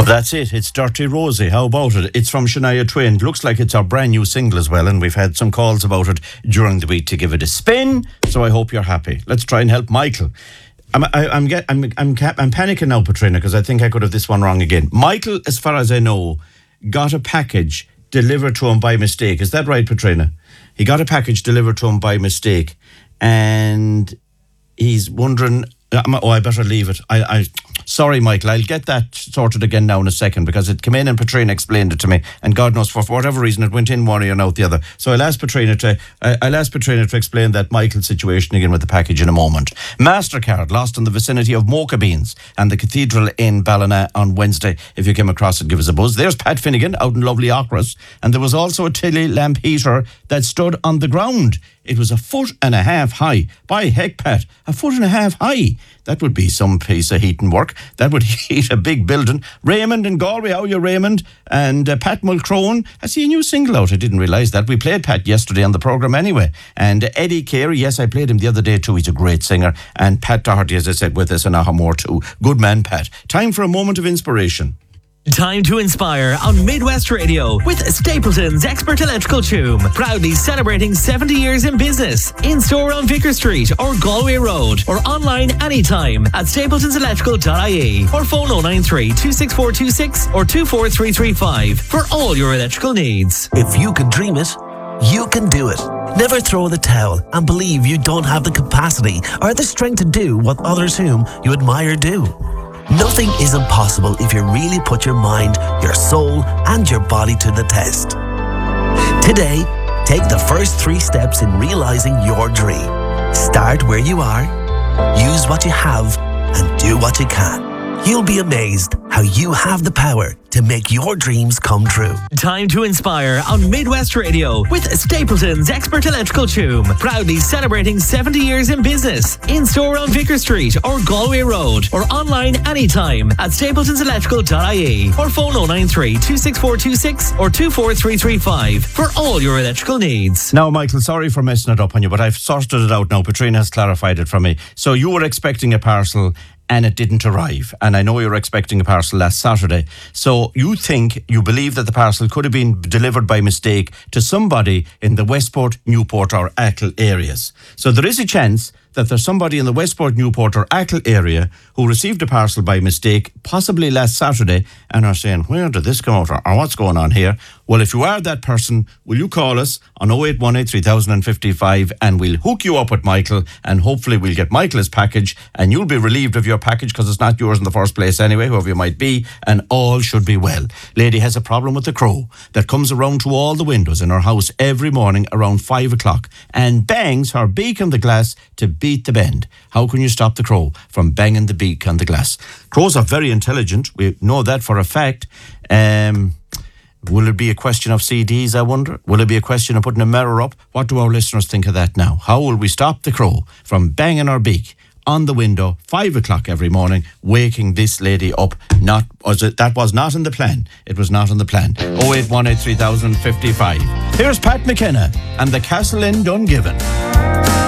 That's it. It's Dirty Rosie. How about it? It's from Shania Twain. Looks like it's our brand new single as well, and we've had some calls about it during the week to give it a spin. So I hope you're happy. Let's try and help Michael. I'm panicking now, Patrina, because I think I could have this one wrong again. Michael, as far as I know, got a package delivered to him by mistake. Is that right, Patrina? He got a package delivered to him by mistake, and he's wondering. I better leave it. Sorry, Michael. I'll get that sorted again now in a second, because it came in and Patrina explained it to me, and God knows for whatever reason it went in one ear and out the other. So I'll ask Patrina to explain that Michael situation again with the package in a moment. MasterCard lost in the vicinity of Mocha Beans and the Cathedral in Ballina on Wednesday. If you came across it, give us a buzz. There's Pat Finnegan out in lovely Ochras, and there was also a Tilly lamp heater that stood on the ground. It was 1.5 feet high. By heck, Pat, 1.5 feet high. That would be some piece of heating work. That would heat a big building. Raymond in Galway, how are you, Raymond? And Pat Mulcrone, I see a new single out. I didn't realise that. We played Pat yesterday on the programme anyway. And Eddie Carey, yes, I played him the other day too. He's a great singer. And Pat Doherty, as I said, with us, and Ahamore too. Good man, Pat. Time for a moment of inspiration. Time to inspire on Midwest Radio with Stapleton's Expert Electrical Tune. Proudly celebrating 70 years in business. In store on Vicar Street or Galway Road, or online anytime at stapletonselectrical.ie, or phone 093 26426 or 24335 for all your electrical needs. If you can dream it, you can do it. Never throw in the towel and believe you don't have the capacity or the strength to do what others whom you admire do. Nothing is impossible if you really put your mind, your soul, and your body to the test. Today, take the first 3 steps in realizing your dream. Start where you are, use what you have, and do what you can. You'll be amazed how you have the power to make your dreams come true. Time to inspire on Midwest Radio with Stapleton's Expert Electrical Tune. Proudly celebrating 70 years in business. In store on Vicar Street or Galway Road, or online anytime at stapletonselectrical.ie, or phone 093 26426 or 24335 for all your electrical needs. Now, Michael, sorry for messing it up on you, but I've sorted it out now. Patrina has clarified it for me. So you were expecting a parcel and it didn't arrive. And I know you were expecting a parcel last Saturday. So you believe that the parcel could have been delivered by mistake to somebody in the Westport, Newport or Achill areas. So there is a chance that there's somebody in the Westport, Newport or Achill area who received a parcel by mistake, possibly last Saturday, and are saying, where did this come out, or what's going on here? Well, if you are that person, will you call us on 0818 3055 and we'll hook you up with Michael, and hopefully we'll get Michael's package and you'll be relieved of your package because it's not yours in the first place anyway, whoever you might be, and all should be well. Lady has a problem with the crow that comes around to all the windows in her house every morning around 5 o'clock and bangs her beak on the glass to beat the bend. How can you stop the crow from banging the beak on the glass? Crows are very intelligent. We know that for a fact. Will it be a question of CDs, I wonder? Will it be a question of putting a mirror up? What do our listeners think of that now? How will we stop the crow from banging her beak on the window 5 o'clock every morning, waking this lady up? That was not in the plan. It was not in the plan. 0818 3055. Here's Pat McKenna and the Castle in Dungiven.